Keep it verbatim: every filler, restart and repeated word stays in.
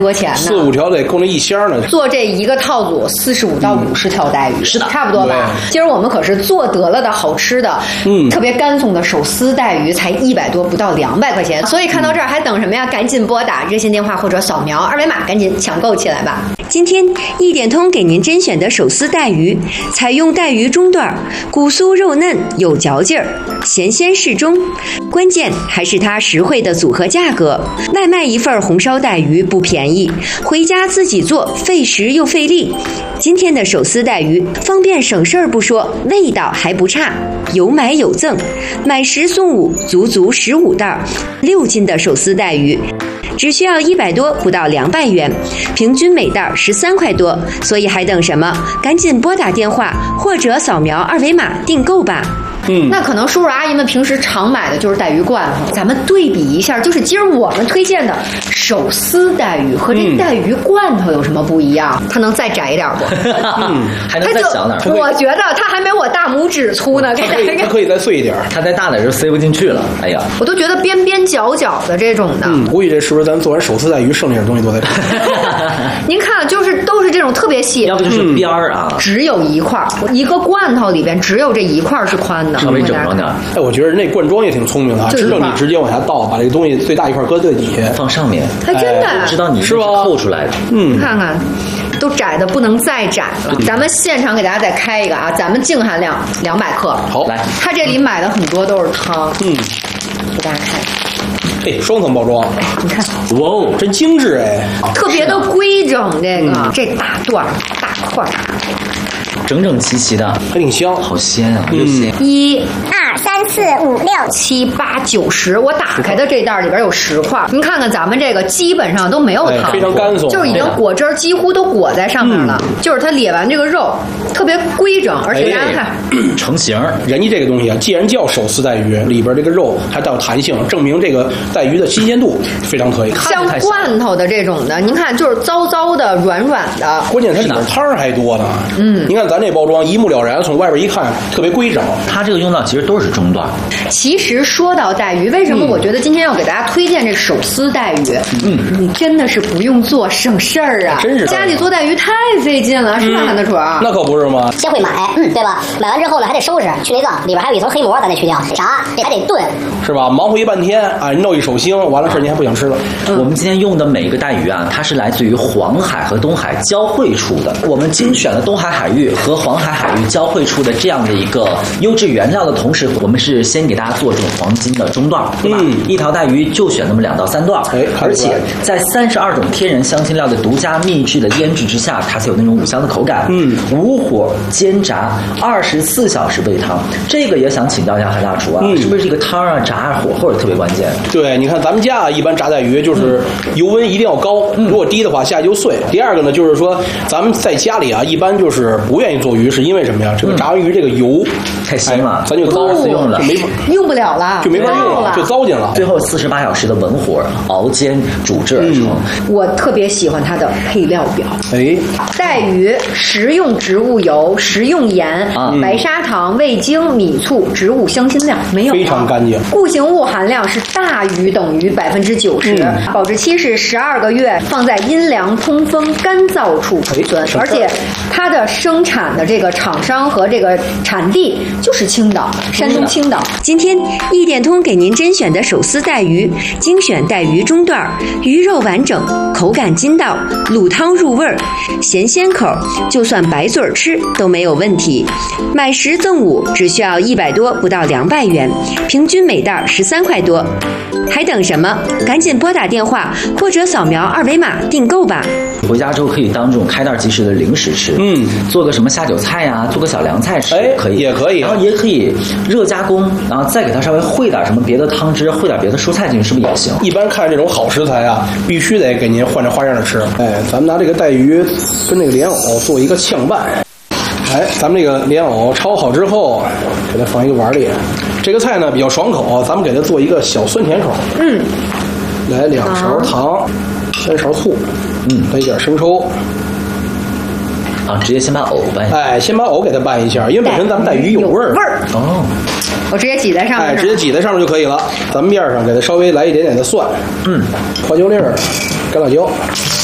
多钱呢？ 四五条得够那一箱呢。 做这一个套组四十五到五十条带鱼， 是的， 差不多吧。今儿我们可是做得了的好吃的，嗯，特别干松的手撕带鱼，才一百多，不到两百块钱。所以看到这儿还等什么呀？赶紧拨打热线电话或者扫描二维码，赶紧抢购起来吧。 今天一点通给您甄选的手撕带鱼，采用带鱼中段，骨酥肉嫩有嚼劲儿，咸鲜适中。关键还是它实惠的组合价格，外卖一份红烧带鱼不便宜，回家自己做费时又费力。今天的手撕带鱼方便省事儿不说，味道还不差，有买有赠，买十送五，足足十五袋，六斤的手撕带鱼。只需要一百多，不到两百元，平均每袋十三块多，所以还等什么？赶紧拨打电话或者扫描二维码订购吧。 嗯，那可能叔叔阿姨们平时常买的就是带鱼罐头，咱们对比一下，就是今儿我们推荐的手撕带鱼和这带鱼罐头有什么不一样？嗯、它能再窄一点不？ 嗯，还能再小点。 我觉得它还没我大拇指粗呢， 它可以，它可以再碎一点。 它再大点就塞不进去了。哎呀， 我都觉得边边角角的这种的。 嗯，估计这是不是咱做完手撕带鱼剩下的东西都在这？ 您看，就是都是这种特别细， 要不就是边儿啊， 嗯、只有一块，一个罐头里边只有这一块是宽的。 稍微整装点。 哎，我觉得那罐装也挺聪明的啊，知道你直接往下倒，把这个东西最大一块搁最底下， 放上面， 还真的、哎、 知道你是扣出来的。 嗯， 看看，都窄的不能再窄了。咱们现场给大家再开一个啊，咱们净含量两百克。 好， 来， 它这里买的很多都是汤。 嗯， 给大家看。 哎，双层包装， 哎，你看， 哇哦，真精致哎， 特别的规整，这个、嗯、这大段大块。 整整齐齐的， 还挺香， 好鲜啊！又鲜。 一、二、三、四、五、六、七、八、九十，我打开的这袋里边有十块。您看看咱们这个基本上都没有汤， 哎、非常干松， 就是已经果汁几乎都裹在上面了。嗯、就是它咧完这个肉特别规整，而且大家看、 哎、成型。 人家这个东西啊，既然叫手撕带鱼，里边这个肉还带有弹性，证明这个带鱼的新鲜度非常可以。 像罐头的这种的，您看就是糟糟的、软软的， 关键它里边汤还多呢。嗯，您看咱这包装一目了然，从外边一看特别规整。 它这个用料其实都是中段。 其实说到带鱼，为什么我觉得今天要给大家推荐这手撕带鱼？嗯，你真的是不用做，省事儿啊！ 真是家里做带鱼太费劲了，是吧，韩德楚？ 那可不是吗？ 先会买，嗯，对吧？买完之后呢，还得收拾去内脏，里边还有一层黑膜，咱得去掉。啥？这还得炖， 是吧？忙活一半天，哎，弄一手腥，完了事儿您还不想吃了。 嗯、我们今天用的每一个带鱼啊，它是来自于黄海和东海交汇处的。我们精选了东海海域和黄海海域交汇处的这样的一个优质原料的同时，我们是先给大家做这种黄金的中段，对吧？嗯、一条带鱼就选那么两到三段， 哎， 而且在三十二种天然香辛料的独家秘制的腌制之下，它才有那种五香的口感。嗯，无火煎炸，二十四小时煨汤。这个也想请教一下韩大厨啊，嗯、是不是这个汤啊炸火候特别关键？ 对，你看咱们家一般炸带鱼就是油温一定要高，嗯、如果低的话下去就碎。第二个呢，就是说咱们在家里啊，一般就是不愿意做鱼，是因为什么呀？这个炸完鱼这个油太腥了， 哎、咱就糟次用了， 就没法用不了了， 就没法用了，就糟践了。 最后四十八小时的文火熬煎煮制而成。 嗯、我特别喜欢它的配料表， 哎， 带鱼食用植物油、食用盐、啊、白砂糖、味精、米醋、植物香辛料，没有、啊、 非常干净。 固形物含量是大于等于百分之九十，保质期是十二个月，放在阴凉、通风、干燥处储存，而且它的生产的这个厂商和这个产地就是青岛，山东青岛。 今天一点通给您甄选的手撕带鱼，精选带鱼中段，鱼肉完整，口感筋道，卤汤入味儿，咸鲜口，就算白嘴吃都没有问题。买十赠五，只需要一百多，不到两百元，平均每袋十三块多。还等什么？赶紧拨打电话或者扫描二维码订购吧。 回家之后可以当这种开袋即食的零食吃，嗯，做个什么下酒菜呀、啊，做个小凉菜吃， 哎， 可以， 也可以， 然后也可以热加工，然后再给它稍微烩点什么别的汤汁，烩点别的蔬菜进去，是不是也行？ 一般看这种好食材啊，必须得给您换着花样的吃。哎，咱们拿这个带鱼跟这个莲藕做一个炝拌。哎，咱们这个莲藕焯好之后，给它放一个碗里。这个菜呢比较爽口，咱们给它做一个小酸甜口。嗯，来两勺糖，三勺醋，嗯，来一点生抽。 啊，直接先把藕拌。 哎，先把藕给它拌一下，因为本身咱们带鱼有味儿。 味儿哦， 我直接挤在上面。 哎，直接挤在上面就可以了。咱们面上给它稍微来一点点的蒜，嗯，花椒粒儿，干辣椒。